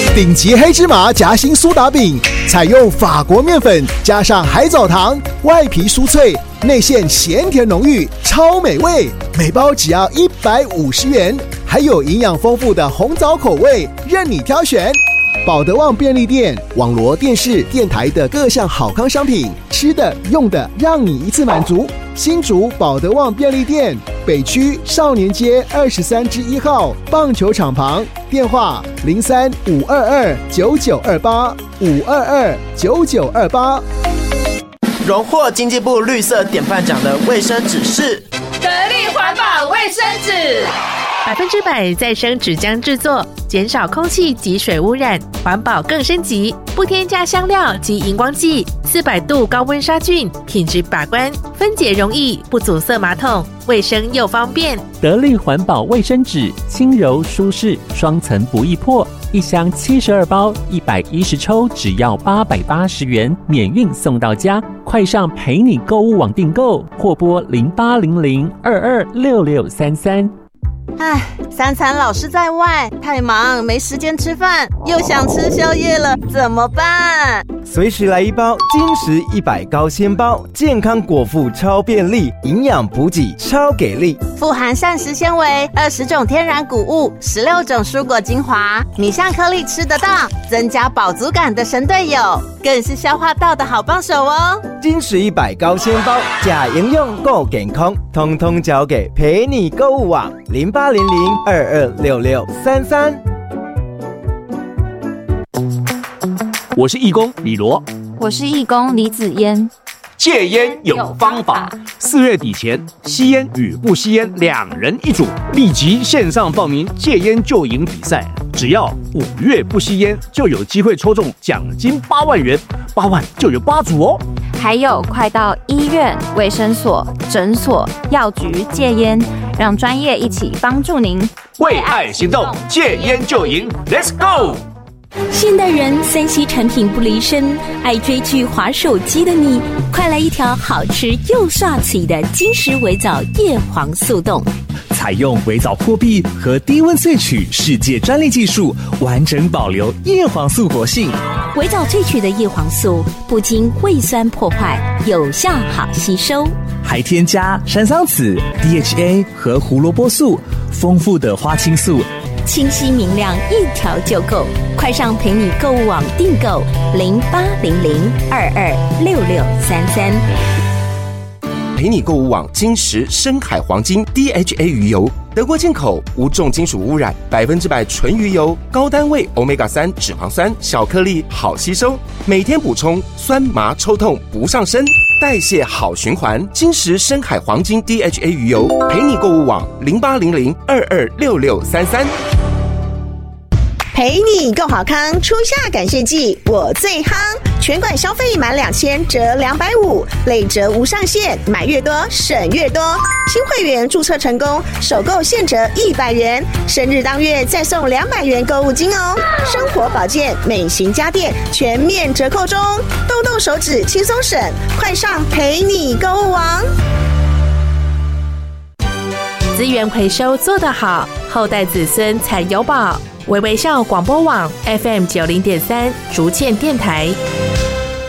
顶级黑芝麻夹心苏打饼，采用法国面粉加上海藻糖，外皮酥脆，内馅咸甜浓郁，超美味。每包只要150元，还有营养丰富的红枣口味，任你挑选。保德旺便利店网罗电视、电台的各项好康商品，吃的、用的，让你一次满足。新竹保德旺便利店，北区少年街23-1号棒球场旁，电话03-522-9928，522-9928。 荣获经济部绿色典范奖的卫生纸是得力环保卫生纸 ，100%再生纸浆制作，减少空气及水污染，环保更升级，不添加香料及荧光剂，400度高温杀菌，品质把关，分解容易，不阻塞马桶，卫生又方便。 得力环保卫生纸，轻柔舒适，双层不易破，一箱72包，110抽，只要880元，免运送到家。快上陪你购物网订购，或拨0800226633。 唉，三餐老是在外，太忙没时间吃饭，又想吃宵夜了，怎么办？ 随时来一包金石100高纤包，健康果腹超便利，营养补给超给力， 富含膳食纤维，20种天然谷物，16种蔬果精华，米香颗粒吃得到，增加饱足感的神队友，更是消化道的好帮手哦。 金石100高纤包，假营养够健康，通通交给陪你购物网0800226633。 我是义工李罗， 我是义工李子嫣。 戒烟有方法，4月底前，吸烟与不吸烟2人一组，立即线上报名戒烟救营比赛。只要5月不吸烟，就有机会抽中奖金8万元，8万就有8组哦。 还有，快到医院、卫生所、诊所、药局戒烟，让专业一起帮助您。 为爱行动，戒烟救营 ，Let's go！ 现代人3C 产品不离身，爱追剧、滑手机的你，快来一条好吃又帅气的金石微藻叶黄素冻。 采用微藻破壁和低温萃取世界专利技术，完整保留叶黄素活性。 微藻萃取的叶黄素不经胃酸破坏，有效好吸收， 还添加山桑子、DHA 和胡萝卜素，丰富的花青素， 清晰明亮，一条就够。快上陪你购物网订购0800226633。 陪你购物网金石深海黄金 DHA 鱼油，德国进口，无重金属污染，100%纯鱼油，高单位 Omega-3 脂肪酸，小颗粒好吸收，每天补充，酸麻抽痛不上身，代谢好循环。金石深海黄金 DHA 鱼油，陪你购物网0800226633。 陪你购好康，初夏感谢季我最夯，全馆消费满2000折250，累折无上限，买越多省越多。新会员注册成功，首购现折100元，生日当月再送200元购物金哦。生活保健、美型家电全面折扣中，动动手指轻松省，快上陪你购物网。 资源回收做得好，后代子孙才有宝。微微笑广播网 FM90.3 竹堑电台。